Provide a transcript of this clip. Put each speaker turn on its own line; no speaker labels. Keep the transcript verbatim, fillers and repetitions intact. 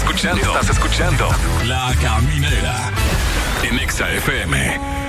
escuchando, estás escuchando La Caminera en Exa F M.